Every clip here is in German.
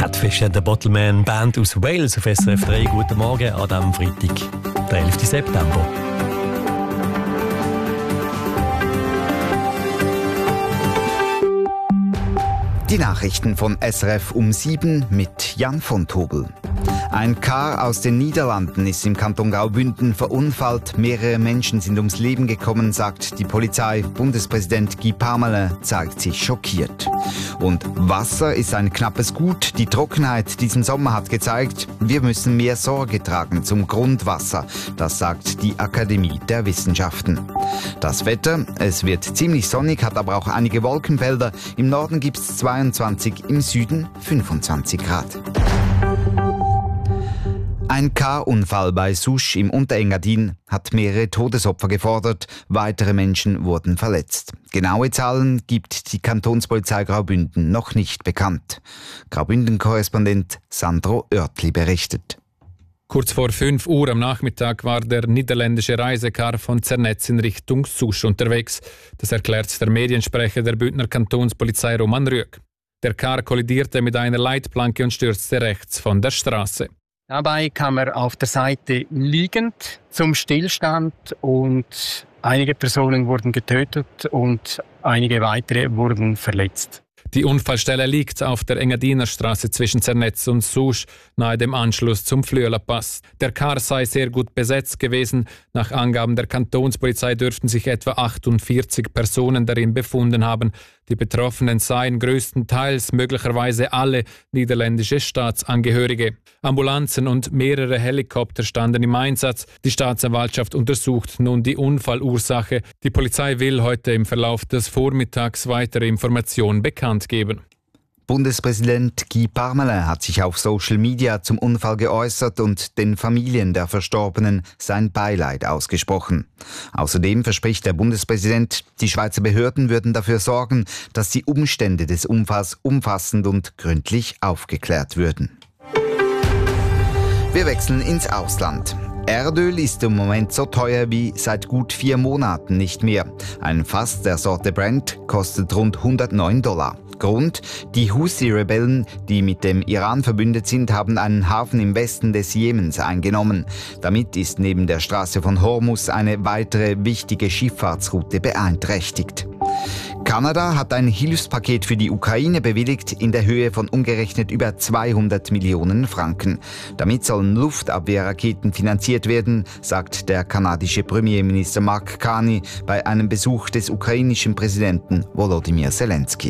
Catfish and the Bottleman, Band aus Wales auf SRF 3. Guten Morgen an diesem Freitag, der 11. September. Die Nachrichten von SRF um 7 mit Jan von Tobel. Ein Car aus den Niederlanden ist im Kanton Graubünden verunfallt. Mehrere Menschen sind ums Leben gekommen, sagt die Polizei. Bundespräsident Guy Parmelin zeigt sich schockiert. Und Wasser ist ein knappes Gut. Die Trockenheit diesen Sommer hat gezeigt, wir müssen mehr Sorge tragen zum Grundwasser. Das sagt die Akademie der Wissenschaften. Das Wetter, es wird ziemlich sonnig, hat aber auch einige Wolkenfelder. Im Norden gibt es 22, im Süden 25 Grad. Ein Car-Unfall bei Souche im Unterengadin hat mehrere Todesopfer gefordert. Weitere Menschen wurden verletzt. Genaue Zahlen gibt die Kantonspolizei Graubünden noch nicht bekannt. Graubünden-Korrespondent Sandro Oertli berichtet. Kurz vor 5 Uhr am Nachmittag war der niederländische Reisecar von Zernetz in Richtung Souche unterwegs. Das erklärt der Mediensprecher der Bündner Kantonspolizei Roman Rüegg. Der Car kollidierte mit einer Leitplanke und stürzte rechts von der Straße. Dabei kam er auf der Seite liegend zum Stillstand und einige Personen wurden getötet und einige weitere wurden verletzt. Die Unfallstelle liegt auf der Engadiner Straße zwischen Zernetz und Souche, nahe dem Anschluss zum Flüeler Pass. Der Car sei sehr gut besetzt gewesen. Nach Angaben der Kantonspolizei dürften sich etwa 48 Personen darin befunden haben. Die Betroffenen seien größtenteils möglicherweise alle niederländische Staatsangehörige. Ambulanzen und mehrere Helikopter standen im Einsatz. Die Staatsanwaltschaft untersucht nun die Unfallursache. Die Polizei will heute im Verlauf des Vormittags weitere Informationen bekannt geben. Bundespräsident Guy Parmelin hat sich auf Social Media zum Unfall geäußert und den Familien der Verstorbenen sein Beileid ausgesprochen. Außerdem verspricht der Bundespräsident, die Schweizer Behörden würden dafür sorgen, dass die Umstände des Unfalls umfassend und gründlich aufgeklärt würden. Wir wechseln ins Ausland. Erdöl ist im Moment so teuer wie seit gut 4 Monaten nicht mehr. Ein Fass der Sorte Brent kostet rund $109. Grund: die Houthi-Rebellen, die mit dem Iran verbündet sind, haben einen Hafen im Westen des Jemens eingenommen. Damit ist neben der Straße von Hormuz eine weitere wichtige Schifffahrtsroute beeinträchtigt. Kanada hat ein Hilfspaket für die Ukraine bewilligt in der Höhe von umgerechnet über 200 Millionen Franken. Damit sollen Luftabwehrraketen finanziert werden, sagt der kanadische Premierminister Mark Carney bei einem Besuch des ukrainischen Präsidenten Volodymyr Zelensky.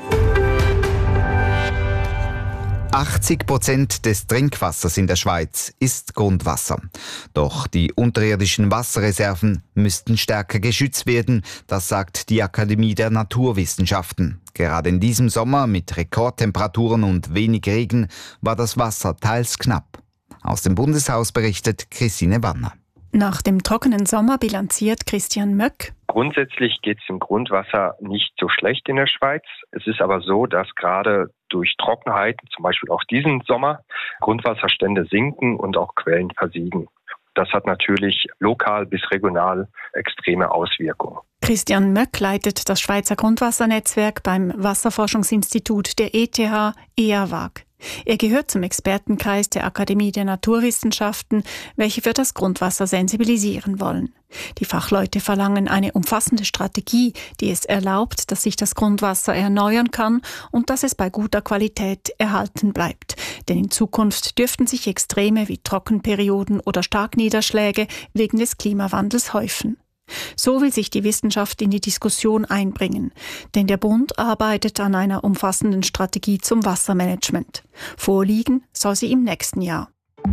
80% des Trinkwassers in der Schweiz ist Grundwasser. Doch die unterirdischen Wasserreserven müssten stärker geschützt werden, das sagt die Akademie der Naturwissenschaften. Gerade in diesem Sommer mit Rekordtemperaturen und wenig Regen war das Wasser teils knapp. Aus dem Bundeshaus berichtet Christine Wanner. Nach dem trockenen Sommer bilanziert Christian Möck: Grundsätzlich geht es im Grundwasser nicht so schlecht in der Schweiz. Es ist aber so, dass gerade durch Trockenheiten, zum Beispiel auch diesen Sommer, Grundwasserstände sinken und auch Quellen versiegen. Das hat natürlich lokal bis regional extreme Auswirkungen. Christian Möck leitet das Schweizer Grundwassernetzwerk beim Wasserforschungsinstitut der ETH EAWAG. Er gehört zum Expertenkreis der Akademie der Naturwissenschaften, welche für das Grundwasser sensibilisieren wollen. Die Fachleute verlangen eine umfassende Strategie, die es erlaubt, dass sich das Grundwasser erneuern kann und dass es bei guter Qualität erhalten bleibt. Denn in Zukunft dürften sich Extreme wie Trockenperioden oder Starkniederschläge wegen des Klimawandels häufen. So will sich die Wissenschaft in die Diskussion einbringen, denn der Bund arbeitet an einer umfassenden Strategie zum Wassermanagement. Vorliegen soll sie im nächsten Jahr.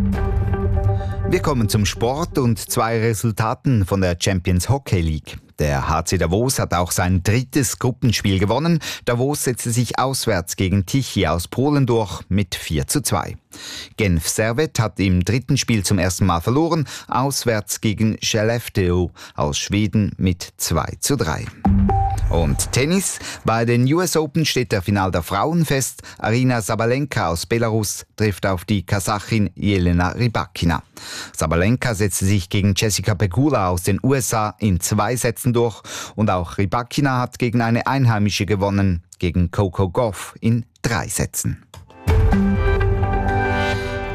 Wir kommen zum Sport und 2 Resultaten von der Champions Hockey League. Der HC Davos hat auch sein 3. Gruppenspiel gewonnen. Davos setzte sich auswärts gegen Tichy aus Polen durch mit 4:2. Genf Servette hat im 3. Spiel zum ersten Mal verloren, auswärts gegen Skellefteå aus Schweden mit 2:3. Und Tennis. Bei den US Open steht der Final der Frauen fest. Aryna Sabalenka aus Belarus trifft auf die Kasachin Jelena Rybakina. Sabalenka setzte sich gegen Jessica Pegula aus den USA in 2 Sätzen durch. Und auch Rybakina hat gegen eine Einheimische gewonnen, gegen Coco Gauff in 3 Sätzen.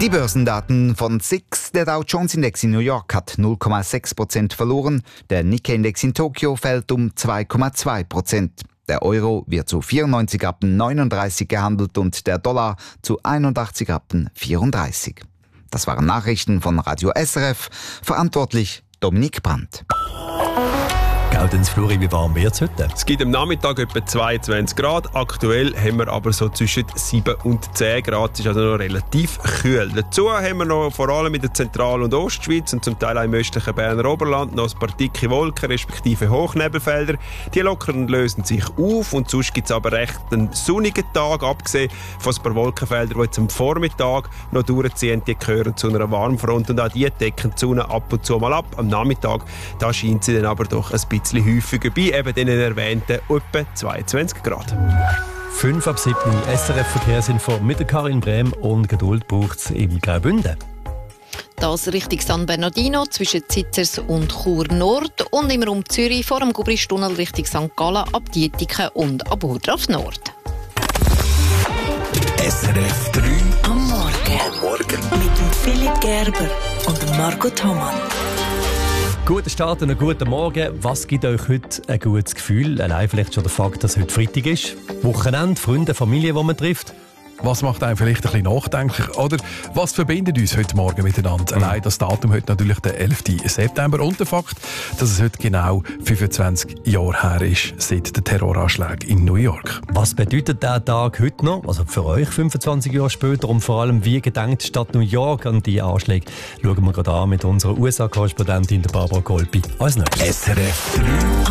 Die Börsendaten von SIX. Der Dow Jones Index in New York hat 0,6% verloren. Der Nikkei-Index in Tokio fällt um 2,2%. Der Euro wird zu 94,39 Rappen gehandelt und der Dollar zu 81,34 Rappen. Das waren Nachrichten von Radio SRF. Verantwortlich Dominik Brandt. Gaudenz Fluri, wie warm wird es heute? Es gibt am Nachmittag etwa 22 Grad. Aktuell haben wir aber so zwischen 7 und 10 Grad. Es ist also noch relativ kühl. Dazu haben wir noch vor allem in der Zentral- und Ostschweiz und zum Teil auch im östlichen Berner Oberland noch ein paar dicke Wolken, respektive Hochnebelfelder. Die lockern und lösen sich auf und sonst gibt es aber recht einen sonnigen Tag, abgesehen von ein paar Wolkenfeldern, die jetzt am Vormittag noch durchziehen. Die gehören zu einer Warmfront und auch die decken die Sonne ab und zu mal ab. Am Nachmittag da scheint sie dann aber doch ein bisschen häufiger bei eben den erwähnten etwa 22 Grad. 5 ab 7 SRF Verkehrsinfo mit der Karin Brehm und Geduld braucht es im Graubünden. Das Richtung San Bernardino zwischen Zitzers und Chur Nord und im Raum Zürich vor dem Gubristunnel Richtung St. Gallen ab Dietiken und ab Hurdorf Nord. SRF 3 am Morgen. Mit dem Philipp Gerber und dem Margot Homann. Guten Start und einen guten Morgen. Was gibt euch heute ein gutes Gefühl? Allein vielleicht schon der Fakt, dass heute Freitag ist. Wochenende, Freunde, Familie, die man trifft. Was macht einen vielleicht ein bisschen nachdenklich? Oder was verbindet uns heute Morgen miteinander? Allein das Datum heute natürlich der 11. September und der Fakt, dass es heute genau 25 Jahre her ist seit der Terroranschlag in New York. Was bedeutet der Tag heute noch? Also für euch 25 Jahre später und vor allem, wie gedenkt die Stadt New York an die Anschläge? Schauen wir gerade an mit unserer USA-Korrespondentin Barbara Golpi als nächstes. SRF 3